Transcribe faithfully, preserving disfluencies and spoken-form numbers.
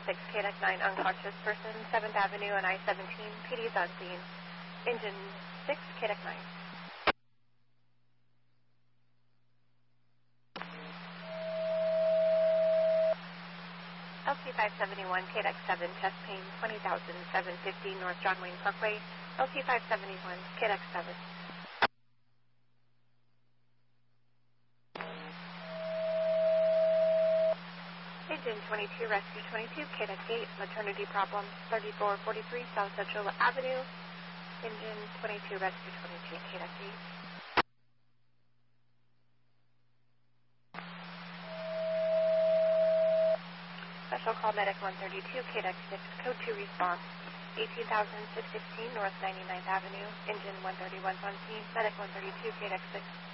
six, K D E C nine, unconscious person, seventh Avenue and I seventeen, P D's on scene. Engine six, K D E C nine. L T five seventy-one, K D E C seven, chest pain, twenty thousand seven hundred fifty North John Wayne Parkway. L T five seventy-one, K D E C seven. Engine twenty-two, Rescue twenty-two, K D E C eight, maternity problem, thirty-four forty-three South Central Avenue. Engine twenty-two, Rescue twenty-two, K D E C eight. Special call medic one thirty-two, K D E C six, code two response, eighteen thousand six hundred sixteen North ninety-ninth Avenue. Engine one thirty-one on scene, medic one thirty-two, K D E C six.